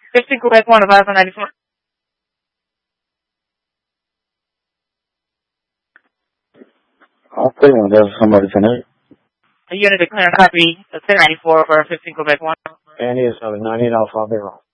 15 Quebec 1 of 94. I'll put one. There's somebody tonight. A unit declare copy 1094 for 15 Quebec 1. And he is 90 Alpha Zero.